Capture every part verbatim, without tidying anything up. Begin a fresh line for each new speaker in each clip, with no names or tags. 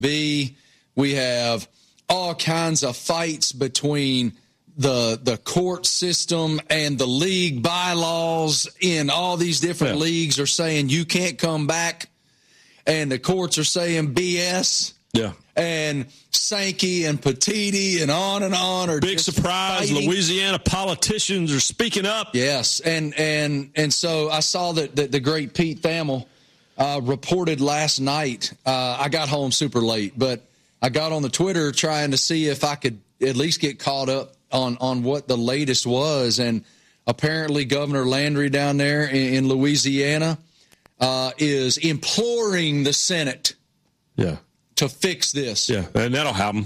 B. We have all kinds of fights between the the court system and the league bylaws in all these different yeah. leagues are saying you can't come back, and the courts are saying B S.
Yeah.
And Sankey and Petiti and on and on are
big
just
surprise.
fighting.
Louisiana politicians are speaking up.
Yes, and and and so I saw that the, the great Pete Thamel uh, reported last night. Uh, I got home super late, but I got on the Twitter trying to see if I could at least get caught up on on what the latest was, and apparently Governor Landry down there in, in Louisiana uh, is imploring the Senate.
Yeah.
To fix this.
Yeah, and that'll happen.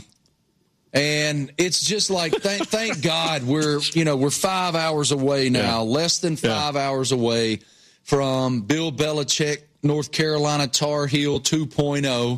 And it's just like, thank, thank God we're, you know, we're five hours away now, yeah. less than five yeah. hours away from Bill Belichick, North Carolina Tar Heel two point oh.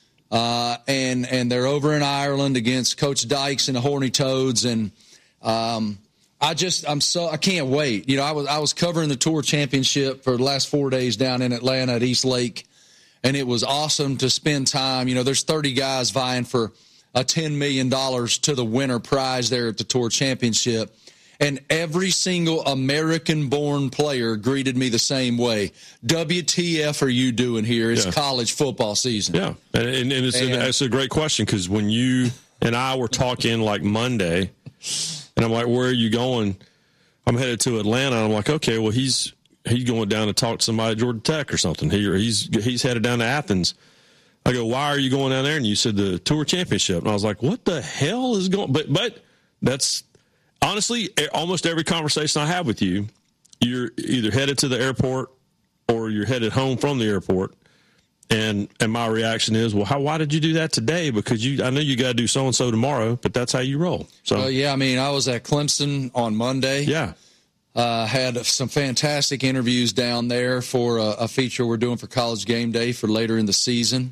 Uh, and, and they're over in Ireland against Coach Dykes and the Horny Toads. And um, I just, I'm so, I can't wait. You know, I was, I was covering the Tour Championship for the last four days down in Atlanta at East Lake. And it was awesome to spend time. You know, there's thirty guys vying for a ten million dollars to the winner prize there at the Tour Championship. And every single American-born player greeted me the same way. W T F are you doing here? It's yeah. college football season.
Yeah, and, and, and, it's, and it's a great question because when you and I were talking like Monday, and I'm like, where are you going? I'm headed to Atlanta. And I'm like, okay, well, he's – he's going down to talk to somebody at Georgia Tech or something. He, he's he's headed down to Athens. I go, why are you going down there? And you said the Tour Championship. And I was like, what the hell is going? But but that's honestly almost every conversation I have with you. You're either headed to the airport or you're headed home from the airport. And and my reaction is, well, how why did you do that today? Because you I know you got to do so and so tomorrow, but that's how you roll. So
well, yeah, I mean, I was at Clemson on Monday.
Yeah.
Uh, had some fantastic interviews down there for a, a feature we're doing for College Game Day for later in the season,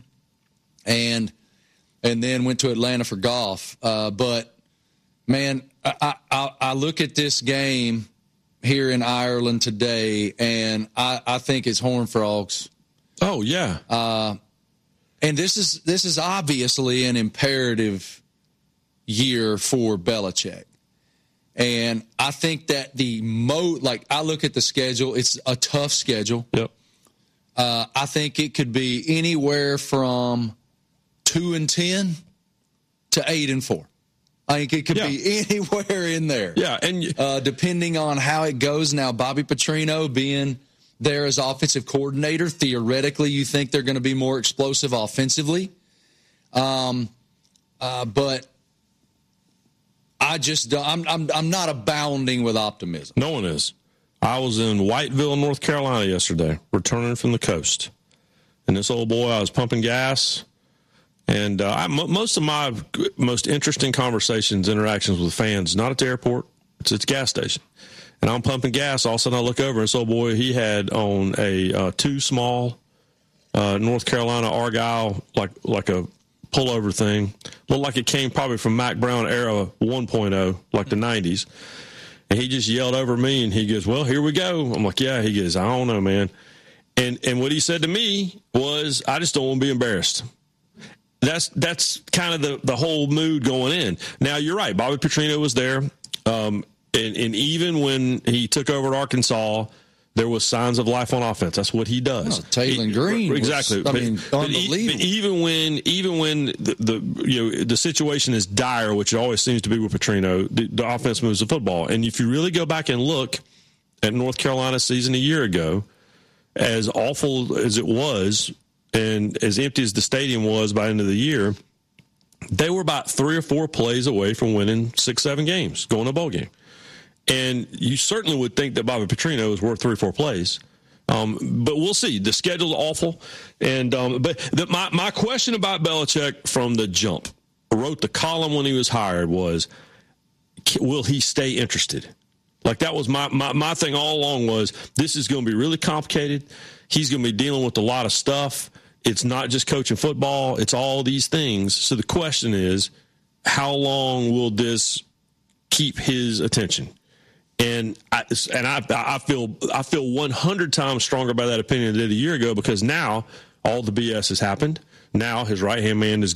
and and then went to Atlanta for golf. Uh, but man, I, I, I look at this game here in Ireland today, and I, I think it's Horned Frogs.
Oh yeah,
uh, and this is this is obviously an imperative year for Belichick. And I think that the mo like I look at the schedule, it's a tough schedule.
Yep.
Uh, I think it could be anywhere from two and ten to eight and four. I think it could yeah. be anywhere in there.
Yeah, and
uh, depending on how it goes. Now, Bobby Petrino being there as offensive coordinator, theoretically, you think they're going to be more explosive offensively. Um, uh, but. I just I'm I'm I'm not abounding with optimism.
No one is. I was in Whiteville, North Carolina yesterday, returning from the coast, and this old boy, I was pumping gas, and uh, I, m- most of my most interesting conversations, interactions with fans, not at the airport, it's at the gas station, and I'm pumping gas. All of a sudden, I look over, and this old boy, he had on a uh, two small uh, North Carolina Argyle, like like a pullover thing, looked like it came probably from Mac Brown era one point oh, like the nineties. And he just yelled over me, and he goes, well, here we go. I'm like, yeah. He goes, I don't know, man. And and what he said to me was, I just don't want to be embarrassed. That's that's kind of the, the whole mood going in. Now, you're right. Bobby Petrino was there. Um, and, and even when he took over at Arkansas, there was signs of life on offense. That's what he does.
Oh, Taylor Green,
exactly.
Was, I mean,
but,
unbelievable.
But even when, even when the, the you know the situation is dire, which it always seems to be with Petrino, the, the offense moves the football. And if you really go back and look at North Carolina's season a year ago, as awful as it was, and as empty as the stadium was by the end of the year, they were about three or four plays away from winning six, seven games, going to a bowl game. And you certainly would think that Bobby Petrino is worth three or four plays. Um, but we'll see. The schedule's awful. And um, but the, my, my question about Belichick from the jump, I wrote the column when he was hired, was, will he stay interested? Like, that was my, my, my thing all along was, this is going to be really complicated. He's going to be dealing with a lot of stuff. It's not just coaching football. It's all these things. So the question is, how long will this keep his attention? And I and I I feel I feel one hundred times stronger by that opinion than I did a year ago, because now all the B S has happened. Now his right hand man is